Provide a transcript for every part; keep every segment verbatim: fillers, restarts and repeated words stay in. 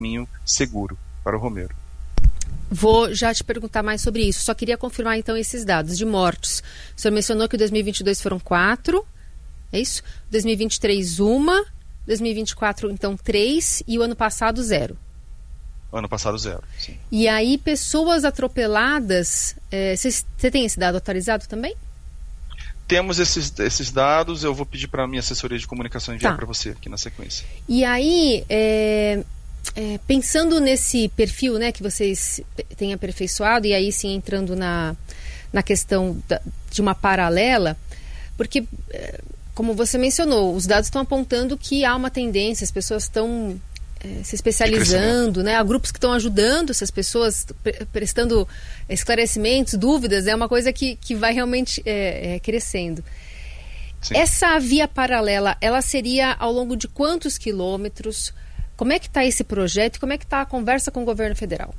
caminho seguro para o Romeiro. Vou já te perguntar mais sobre isso. Só queria confirmar então esses dados de mortes. O senhor mencionou que em dois mil e vinte e dois foram quatro, é isso? dois mil e vinte e três, uma. dois mil e vinte e quatro, então, três. E o ano passado, zero. O ano passado, zero, sim. E aí, pessoas atropeladas, você é, tem esse dado atualizado também? Temos esses, esses dados, eu vou pedir para a minha assessoria de comunicação enviar tá. para você aqui na sequência. E aí, é, é, pensando nesse perfil, né, que vocês têm aperfeiçoado, e aí sim entrando na, na questão da, de uma paralela, porque, é, como você mencionou, os dados estão apontando que há uma tendência, as pessoas estão é, se especializando, né, há grupos que estão ajudando essas pessoas, pre- prestando esclarecimentos, dúvidas, é uma coisa que, que vai realmente é, é, crescendo. Sim. Essa via paralela, ela seria ao longo de quantos quilômetros? Como é que está esse projeto e como é que está a conversa com o governo federal?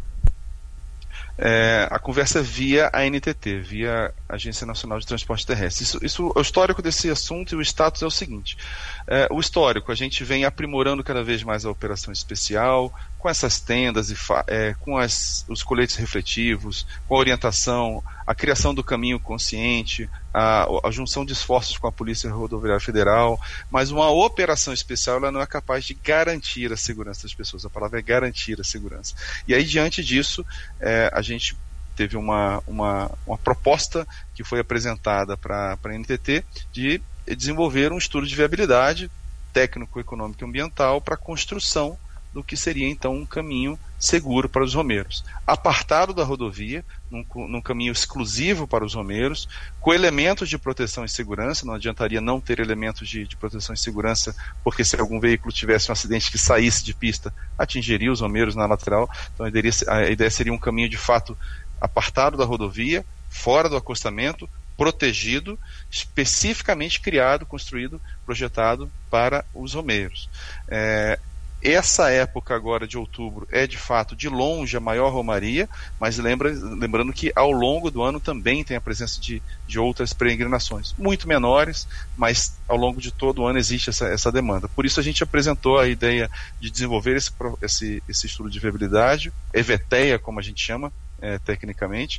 É, a conversa é via A N T T, via Agência Nacional de Transporte Terrestre. Isso, isso, o histórico desse assunto e o status é o seguinte. É, o histórico, a gente vem aprimorando cada vez mais a operação especial, com essas tendas, e fa- é, com as, os coletes refletivos, com a orientação, a criação do caminho consciente, a, a junção de esforços com a Polícia Rodoviária Federal, mas uma operação especial ela não é capaz de garantir a segurança das pessoas, a palavra é garantir a segurança. E aí, diante disso, é, a gente teve uma, uma, uma proposta que foi apresentada para a N T T de desenvolver um estudo de viabilidade técnico, econômico e ambiental para a construção do que seria então um caminho seguro para os romeiros, apartado da rodovia, num, num caminho exclusivo para os romeiros, com elementos de proteção e segurança. Não adiantaria não ter elementos de, de proteção e segurança, porque se algum veículo tivesse um acidente que saísse de pista, atingiria os romeiros na lateral. Então a ideia, a ideia seria um caminho de fato apartado da rodovia, fora do acostamento, protegido, especificamente criado, construído, projetado para os romeiros. É, Essa época agora de outubro é de fato de longe a maior romaria, mas lembra, lembrando que ao longo do ano também tem a presença de, de outras peregrinações, muito menores, mas ao longo de todo o ano existe essa, essa demanda. Por isso a gente apresentou a ideia de desenvolver esse, esse, esse estudo de viabilidade, EVTEA, como a gente chama, É, tecnicamente.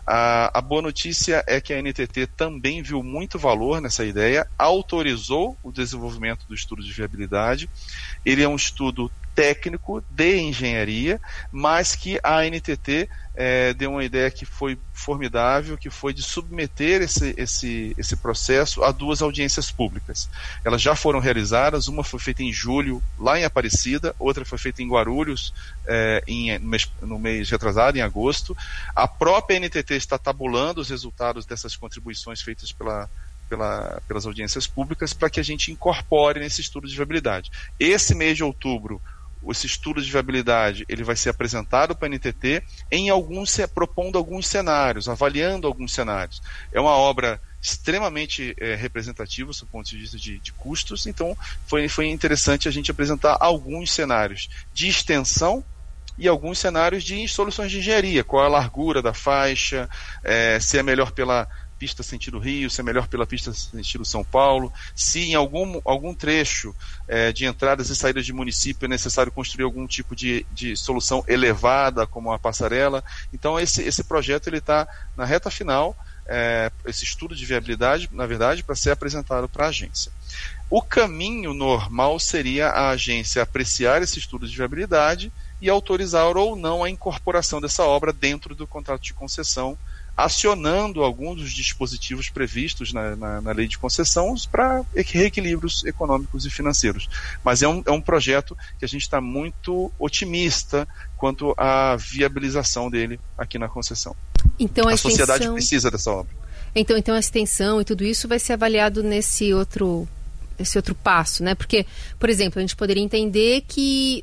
A, a boa notícia é que a N T T também viu muito valor nessa ideia, autorizou o desenvolvimento do estudo de viabilidade. Ele é um estudo técnico de engenharia, mas que a N T T é, deu uma ideia que foi formidável, que foi de submeter esse, esse, esse processo a duas audiências públicas. Elas já foram realizadas, uma foi feita em julho, lá em Aparecida, outra foi feita em Guarulhos, é, em, no, mês, no mês retrasado, em agosto. A própria N T T está tabulando os resultados dessas contribuições feitas pela Pela, pelas audiências públicas, para que a gente incorpore nesse estudo de viabilidade. Esse mês de outubro, esse estudo de viabilidade ele vai ser apresentado para a N T T, em alguns, propondo alguns cenários, avaliando alguns cenários. É uma obra extremamente é, representativa do ponto de vista de, de custos, então foi, foi interessante a gente apresentar alguns cenários de extensão e alguns cenários de soluções de engenharia, qual a largura da faixa, é, se é melhor pela pista sentido Rio, se é melhor pela pista sentido São Paulo, se em algum, algum trecho é, de entradas e saídas de município é necessário construir algum tipo de, de solução elevada, como a passarela. Então esse, esse projeto está na reta final, é, esse estudo de viabilidade, na verdade, para ser apresentado para a agência. O caminho normal seria a agência apreciar esse estudo de viabilidade e autorizar ou não a incorporação dessa obra dentro do contrato de concessão, acionando alguns dos dispositivos previstos na, na, na lei de concessão para reequilíbrios econômicos e financeiros. Mas é um, é um projeto que a gente está muito otimista quanto à viabilização dele aqui na concessão. Então, a, a sociedade extensão... precisa dessa obra. Então, então a extensão e tudo isso vai ser avaliado nesse outro, esse outro passo, né? Porque, por exemplo, a gente poderia entender que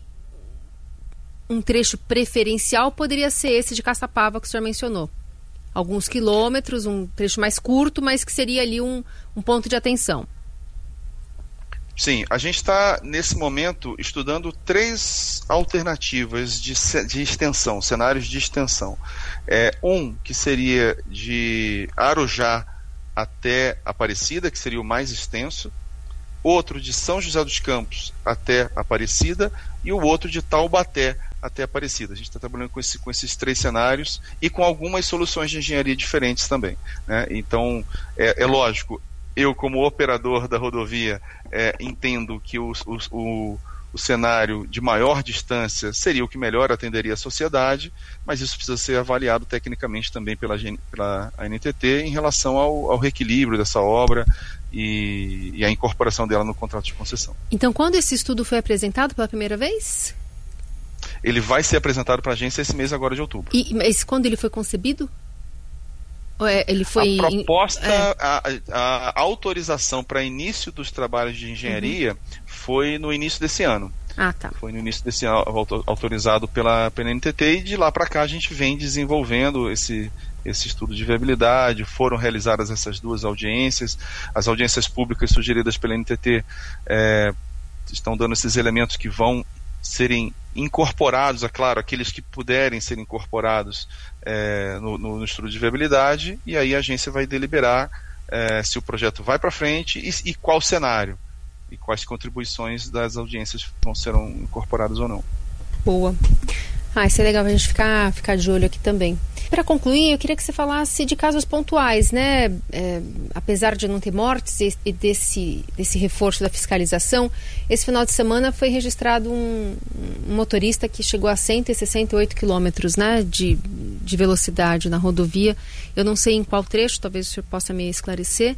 um trecho preferencial poderia ser esse de Caçapava que o senhor mencionou. Alguns quilômetros, um trecho mais curto, mas que seria ali um, um ponto de atenção. Sim, a gente está, nesse momento, estudando três alternativas de, de extensão, cenários de extensão. É, um, que seria de Arujá até Aparecida, que seria o mais extenso. outro de São José dos Campos até Aparecida e o outro de Taubaté até Aparecida. A gente está trabalhando com, esse, com esses três cenários e com algumas soluções de engenharia diferentes também, né? Então, é, é lógico, eu como operador da rodovia é, entendo que o, o, o, o cenário de maior distância seria o que melhor atenderia a sociedade, mas isso precisa ser avaliado tecnicamente também pela, pela A N T T em relação ao, ao reequilíbrio dessa obra e, e a incorporação dela no contrato de concessão. Então, quando esse estudo foi apresentado pela primeira vez? Ele vai ser apresentado para a agência esse mês agora de outubro. E, mas quando ele foi concebido? Ou é, ele foi... A proposta, é. a, a autorização para início dos trabalhos de engenharia uhum. foi no início desse ano. Ah, tá. Foi no início desse ano autorizado pela, pela N T T, e de lá para cá a gente vem desenvolvendo esse, esse estudo de viabilidade. Foram realizadas essas duas audiências. As audiências públicas sugeridas pela N T T é, estão dando esses elementos que vão serem incorporados, é claro, aqueles que puderem ser incorporados é, no, no, no estudo de viabilidade, e aí a agência vai deliberar é, se o projeto vai para frente e, e qual cenário, e quais contribuições das audiências vão serão incorporadas ou não. Boa. Ah, isso é legal a gente ficar, ficar de olho aqui também. Para concluir, eu queria que você falasse de casos pontuais, né? É, apesar de não ter mortes e, e desse, desse reforço da fiscalização, esse final de semana foi registrado um, um motorista que chegou a cento e sessenta e oito quilômetros, né, de, de velocidade na rodovia. Eu não sei em qual trecho, talvez o senhor possa me esclarecer,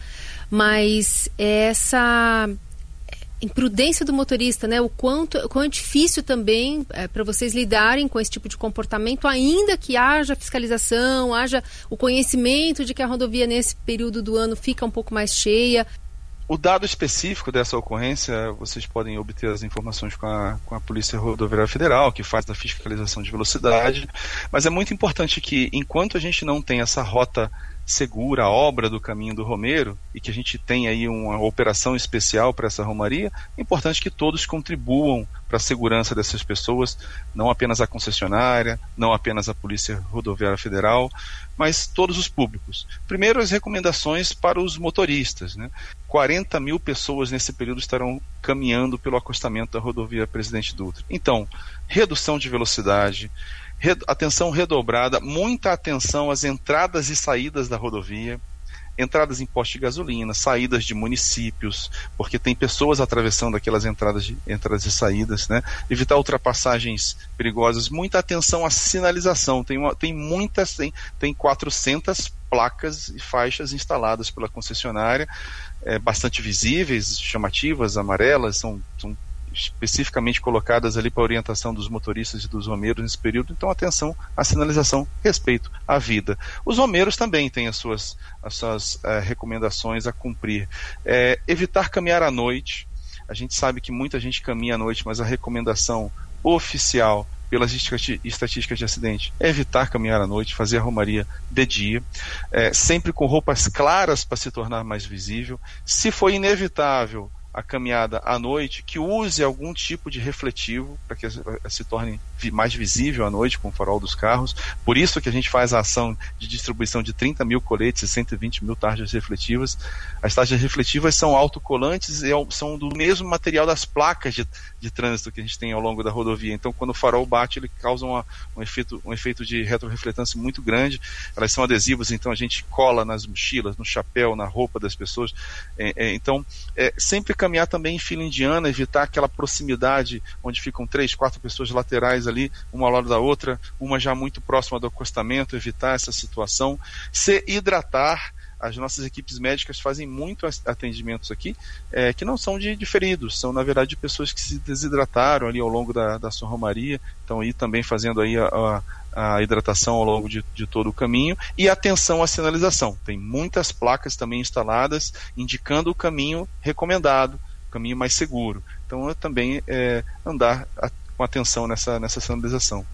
mas essa... imprudência do motorista, né? O quanto, o quanto é difícil também é, para vocês lidarem com esse tipo de comportamento, ainda que haja fiscalização, haja o conhecimento de que a rodovia nesse período do ano fica um pouco mais cheia. O dado específico dessa ocorrência, vocês podem obter as informações com a, com a Polícia Rodoviária Federal, que faz a fiscalização de velocidade, mas é muito importante que, enquanto a gente não tem essa rota segura, a obra do Caminho do Romeiro, e que a gente tem aí uma operação especial para essa romaria, é importante que todos contribuam para a segurança dessas pessoas, não apenas a concessionária, não apenas a Polícia Rodoviária Federal, mas todos os públicos. Primeiro, as recomendações para os motoristas, né? quarenta mil pessoas nesse período estarão caminhando pelo acostamento da rodovia Presidente Dutra. Então, redução de velocidade, atenção redobrada, muita atenção às entradas e saídas da rodovia, entradas em postos de gasolina, saídas de municípios, porque tem pessoas atravessando aquelas entradas, de, entradas e saídas, né? Evitar ultrapassagens perigosas, muita atenção à sinalização, tem, uma, tem muitas, tem, tem quatrocentas placas e faixas instaladas pela concessionária, é, bastante visíveis, chamativas, amarelas, são, são especificamente colocadas ali para a orientação dos motoristas e dos romeiros nesse período. Então, atenção à sinalização, respeito à vida. Os romeiros também têm as suas, as suas uh, recomendações a cumprir. É, evitar caminhar à noite. A gente sabe que muita gente caminha à noite, mas a recomendação oficial pelas estatísticas de acidente é evitar caminhar à noite, fazer a romaria de dia, é, sempre com roupas claras para se tornar mais visível. Se for inevitável a caminhada à noite, que use algum tipo de refletivo para que se torne mais visível à noite com o farol dos carros. Por isso que a gente faz a ação de distribuição de trinta mil coletes e cento e vinte mil tarjas refletivas. As tarjas refletivas são autocolantes e são do mesmo material das placas de, de trânsito que a gente tem ao longo da rodovia. Então, quando o farol bate, ele causa uma, um, efeito, um efeito de retrorefletância muito grande. Elas são adesivas, então a gente cola nas mochilas, no chapéu, na roupa das pessoas. É, é, então, é, sempre caminhar também em fila indiana, evitar aquela proximidade onde ficam três, quatro pessoas laterais ali, uma ao lado da outra, uma já muito próxima do acostamento, evitar essa situação. Se hidratar. As nossas equipes médicas fazem muitos atendimentos aqui, é, que não são de, de feridos, são na verdade de pessoas que se desidrataram ali ao longo da, da sua romaria, então aí também fazendo aí a, a, a hidratação ao longo de, de todo o caminho, e atenção à sinalização. Tem muitas placas também instaladas indicando o caminho recomendado, o caminho mais seguro. Então é também é, andar a, com atenção nessa, nessa sinalização.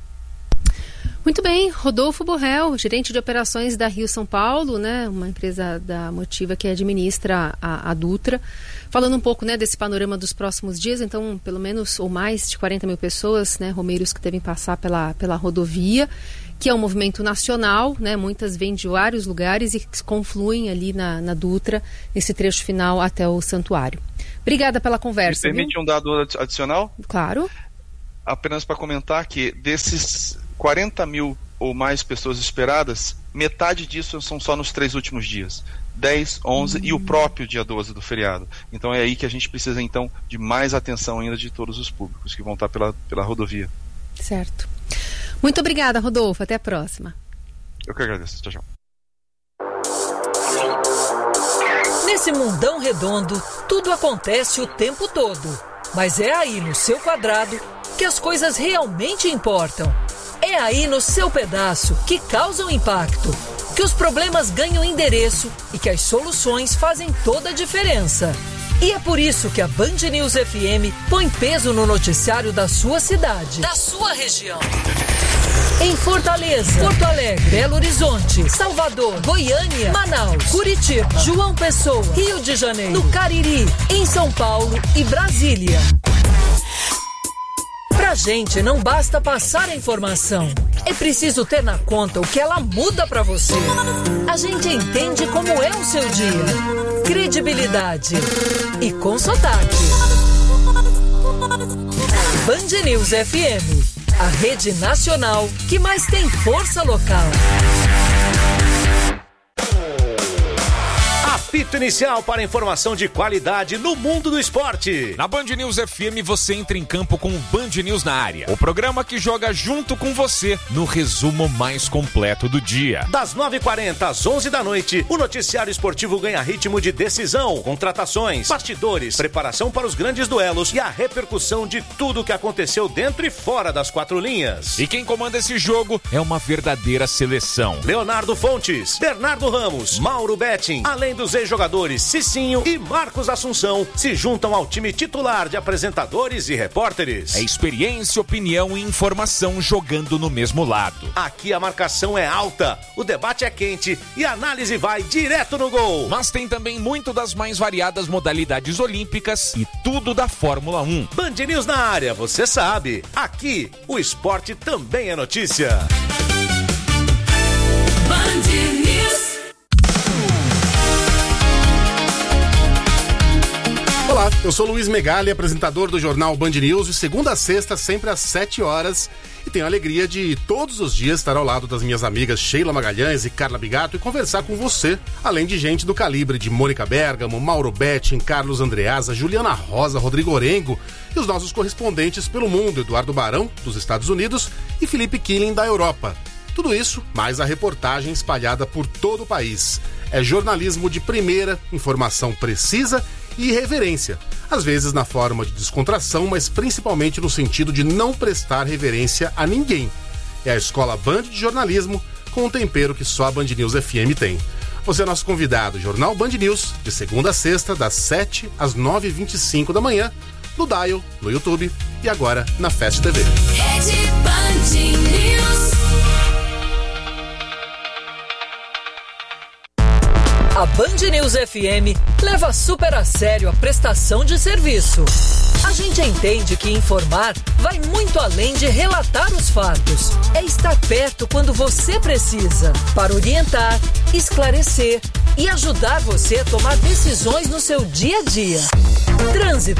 Muito bem, Rodolfo Borrell, gerente de operações da Rio São Paulo, né, uma empresa da Motiva que administra a, a Dutra, falando um pouco, né, desse panorama dos próximos dias. Então, pelo menos ou mais de quarenta mil pessoas, né, romeiros que devem passar pela, pela rodovia, que é um movimento nacional, né, muitas vêm de vários lugares e confluem ali na, na Dutra, nesse trecho final até o santuário. Obrigada pela conversa. Me permite viu? um dado adicional? Claro. Apenas para comentar que desses quarenta mil ou mais pessoas esperadas, metade disso são só nos três últimos dias. dez, onze hum. e o próprio dia doze do feriado. Então é aí que a gente precisa então de mais atenção ainda de todos os públicos que vão estar pela, pela rodovia. Certo. Muito obrigada, Rodolfo. Até a próxima. Eu que agradeço. Tchau, tchau. Nesse mundão redondo, tudo acontece o tempo todo. Mas é aí no seu quadrado que as coisas realmente importam. É aí no seu pedaço que causam impacto, que os problemas ganham endereço e que as soluções fazem toda a diferença. E é por isso que a Band News F M põe peso no noticiário da sua cidade, da sua região. Em Fortaleza, Porto Alegre, Belo Horizonte, Salvador, Goiânia, Manaus, Curitiba, João Pessoa, Rio de Janeiro, no Cariri, em São Paulo e Brasília. Pra gente não basta passar a informação, é preciso ter na conta o que ela muda pra você. A gente entende como é o seu dia. Credibilidade e com sotaque. Band News F M, a rede nacional que mais tem força local. Apito inicial para informação de qualidade no mundo do esporte. Na Band News F M você entra em campo com o Band News na área. O programa que joga junto com você no resumo mais completo do dia. Das nove e quarenta às onze da noite, o noticiário esportivo ganha ritmo de decisão, contratações, bastidores, preparação para os grandes duelos e a repercussão de tudo o que aconteceu dentro e fora das quatro linhas. E quem comanda esse jogo é uma verdadeira seleção. Leonardo Fontes, Bernardo Ramos, Mauro Betting, além dos ex-jogadores Cicinho e Marcos Assunção, se juntam ao time titular de apresentadores e repórteres. É experiência, opinião e informação jogando no mesmo lado. Aqui a marcação é alta, o debate é quente e a análise vai direto no gol. Mas tem também muito das mais variadas modalidades olímpicas e tudo da Fórmula um. Band News na área, você sabe. Aqui, o esporte também é notícia. Band News. Olá, eu sou Luiz Megali, apresentador do jornal Band News, de segunda a sexta, sempre às sete horas. E tenho a alegria de todos os dias estar ao lado das minhas amigas Sheila Magalhães e Carla Bigato e conversar com você, além de gente do calibre de Mônica Bergamo, Mauro Betting, Carlos Andreasa, Juliana Rosa, Rodrigo Orengo e os nossos correspondentes pelo mundo, Eduardo Barão, dos Estados Unidos, e Felipe Killing, da Europa. Tudo isso, mais a reportagem espalhada por todo o país. É jornalismo de primeira, informação precisa e irreverência. Às vezes na forma de descontração, mas principalmente no sentido de não prestar reverência a ninguém. É a Escola Band de Jornalismo, com um tempero que só a Band News F M tem. Você é nosso convidado, Jornal Band News, de segunda a sexta, das sete às nove e vinte e cinco da manhã, no Dial, no YouTube e agora na Fast T V. Rede Band News. A Band News F M leva super a sério a prestação de serviço. A gente entende que informar vai muito além de relatar os fatos. É estar perto quando você precisa, para orientar, esclarecer e ajudar você a tomar decisões no seu dia a dia. Trânsito,